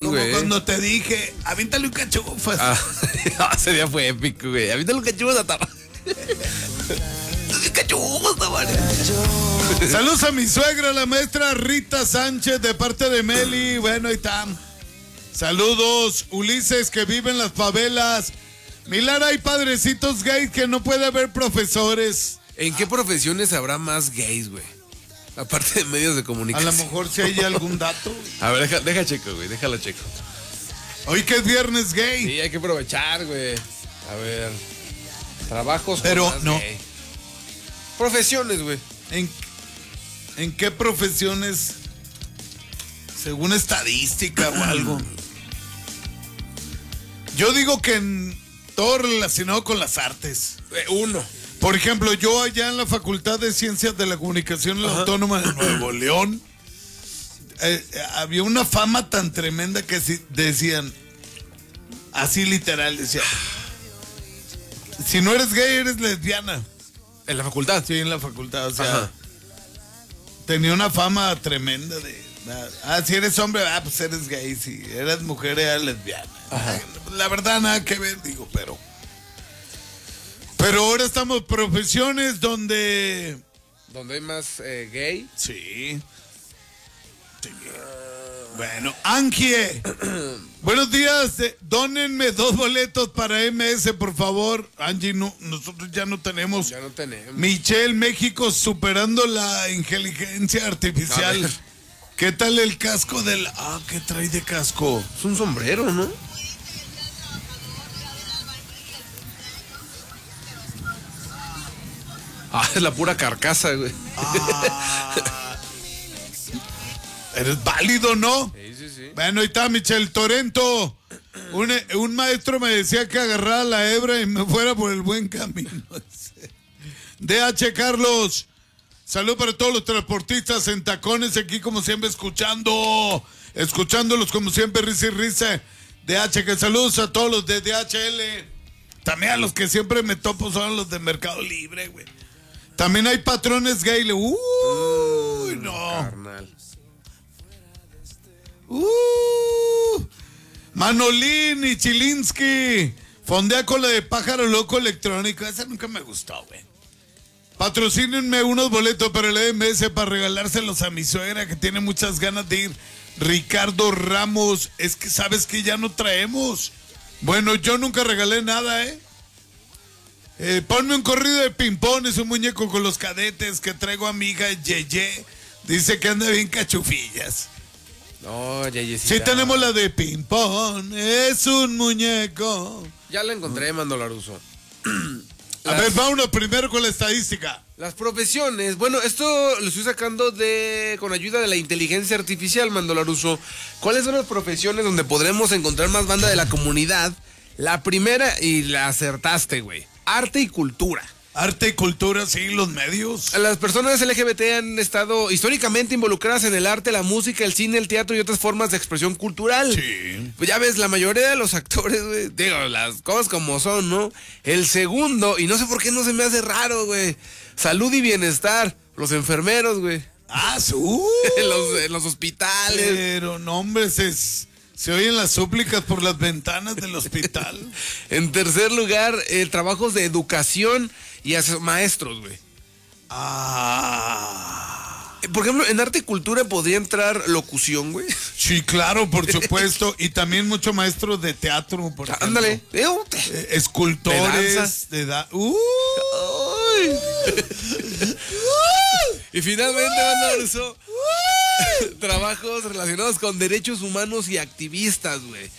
güey. Cuando te dije, avíntale un cachufas. Ese día fue épico, güey. Avíntale un cachufas a Tamara. Cachufas, Tamara. Saludos a mi suegra, la maestra Rita Sánchez, de parte de Meli. Bueno, ahí está. Saludos, Ulises, que vive en las favelas. Milara, hay padrecitos gays que no puede haber profesores. ¿En qué profesiones habrá más gays, güey? Aparte de medios de A comunicación. lo mejor si hay algún dato. A ver, deja checo, güey. Déjalo checo. Hoy que es viernes gay. Sí, hay que aprovechar, güey. A ver. Trabajos Pero con más no. gay. Profesiones, güey. ¿En qué profesiones? Según estadística o algo. Yo digo que en todo relacionado con las artes. Uno. Por ejemplo, yo allá en la Facultad de Ciencias de la Comunicación en la Autónoma de Nuevo León, había una fama tan tremenda que decían, así literal, decían, si no eres gay, eres lesbiana. ¿En la facultad? Sí, en la facultad, o sea, tenía una fama tremenda de, si eres hombre, pues eres gay, si eres mujer, eres lesbiana. Ajá. La verdad, nada que ver, digo, pero ahora estamos profesiones donde hay más gay. Sí. Bueno, Angie. Buenos días. Dónenme 2 boletos para MS, por favor. Angie, no, nosotros ya no tenemos. Ya no tenemos. Michelle, México superando la inteligencia artificial. ¿Qué tal el casco del... ¿qué trae de casco? Es un sombrero, ¿no? Es la pura carcasa, güey. Eres válido, ¿no? Sí. Bueno, ahí está Michelle Torrento. Un maestro me decía que agarrara la hebra y me fuera por el buen camino. DH Carlos. Salud para todos los transportistas en tacones, aquí como siempre escuchándolos como siempre, risa y risa. DH, que saludos a todos los de DHL. También a los que siempre me topo son los de Mercado Libre, güey. También hay patrones gay. Uy, no. Carnal. Manolín y Chilinsky. Fondea con la de Pájaro Loco Electrónico. Esa nunca me gustó, güey. Patrocínenme unos boletos para el EMS para regalárselos a mi suegra que tiene muchas ganas de ir. Ricardo Ramos. Es que sabes que ya no traemos. Bueno, yo nunca regalé nada, ponme un corrido de ping-pong, es un muñeco con los cadetes que traigo a mi hija Yeye. Dice que anda bien cachufillas. No, Yeyecita. Sí tenemos la de ping-pong, es un muñeco. Ya la encontré, Mando Laruso. A ver, vámonos primero con la estadística. Las profesiones, bueno, esto lo estoy sacando con ayuda de la inteligencia artificial, Mando Laruso. ¿Cuáles son las profesiones donde podremos encontrar más banda de la comunidad? La primera, y la acertaste, güey. Arte y cultura. Arte y cultura, sí, los medios. Las personas LGBT han estado históricamente involucradas en el arte, la música, el cine, el teatro y otras formas de expresión cultural. Sí. Pues ya ves, la mayoría de los actores, güey, digo, las cosas como son, ¿no? El segundo, y no sé por qué no se me hace raro, güey. Salud y bienestar, los enfermeros, güey. en los hospitales. Pero no, hombre, se oyen las súplicas por las ventanas del hospital. En tercer lugar, trabajos de educación y maestros, güey. Por ejemplo, en arte y cultura podría entrar locución, güey. Sí, claro, por supuesto. Y también muchos maestros de teatro, por ejemplo. Ándale. Escultores. De danza. Y finalmente, Mando, trabajos relacionados con derechos humanos y activistas, güey.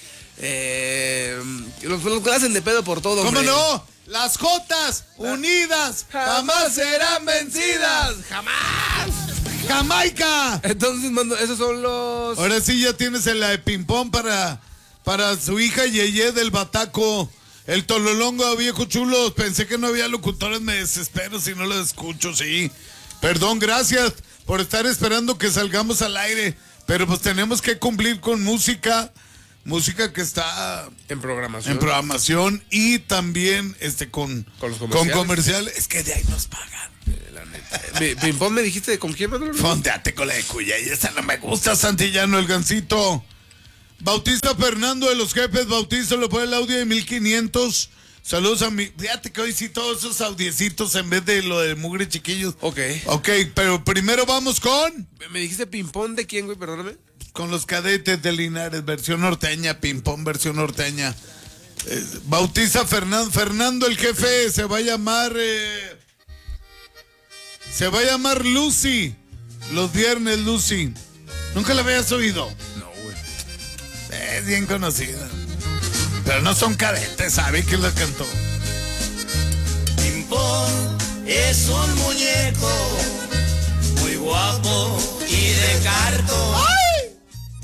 Los que hacen de pedo por todo, ¿Cómo hombre. no? Las Jotas unidas jamás serán vencidas. ¡Jamás! ¡Jamaica! Entonces, Mando, esos son los... Ahora sí ya tienes la de ping-pong para su hija Yeye del Bataco. El Tololongo, viejo chulos. Pensé que no había locutores, me desespero si no los escucho, sí. Perdón, gracias por estar esperando que salgamos al aire. Pero pues tenemos que cumplir con música que está en programación y también con comerciales. Es que de ahí nos pagan. La neta. Ping-pong, ¿me dijiste con quién, Manuel? Fondeate con la de Cuya y esa no me gusta, Santillano, el Gancito. Bautista Fernando de los Jefes, bautízalo por el audio de 1500. Saludos a mi... Fíjate que hoy sí todos esos audiecitos en vez de lo de mugre chiquillos. Ok. Ok, pero primero vamos con... ¿Me dijiste ping-pong de quién, güey? Perdóname. Con los Cadetes de Linares, versión norteña, ping-pong, versión norteña. Bautiza Fernando el jefe, se va a llamar... se va a llamar Lucy. Los viernes, Lucy. ¿Nunca la habías oído? No, güey. Es bien conocida. Pero no son cadetes, ¿sabe quién la cantó? Ping-pong es un muñeco muy guapo y de cartón.